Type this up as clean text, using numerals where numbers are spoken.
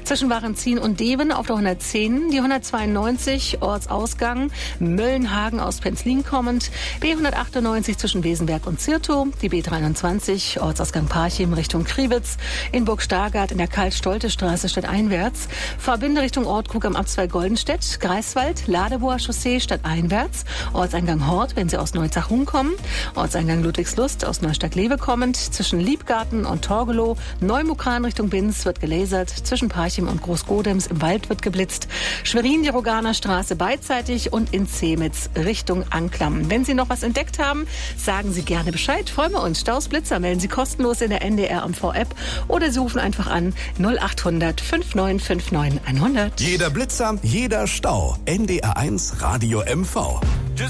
zwischen Warenzien und Deven auf der 110, die 192 Ortsausgang Möllenhagen aus Penzlin kommend, B198 zwischen Wesenberg und Zirtow, die B23 Ortsausgang Parchim Richtung Kriwitz, in Burg-Stargard in der Karl-Stolte-Straße stadteinwärts, Verbinde Richtung Ortkrug am Abzweig Goldenstedt, Greifswald, Ladeboer Chaussee stadteinwärts, Ortseingang Hort, wenn Sie aus Neuzachum kommen, Ortseingang Ludwigslust aus Neustadt-Lewe kommend, zwischen Liebgarten und Torgelow, Neumukran Richtung Binz wird gelasert, zwischen Parchim und Großgodems im Wald wird geblitzt, Schwerin die Roganer Straße beidseitig und in Zemitz Richtung Anklam. Wenn Sie noch was entdeckt haben, sagen Sie gerne Bescheid. Freuen wir uns. Staus, Blitzer melden Sie kostenlos in der NDR MV-App oder Sie rufen einfach an 0800 5959 100. Jeder Blitzer, jeder Stau. NDR 1 Radio MV.